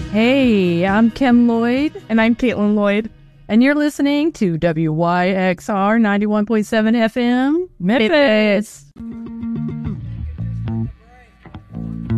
Hey, I'm Kim Lloyd. And I'm Caitlin Lloyd. And you're listening to WYXR 91.7 FM, Memphis.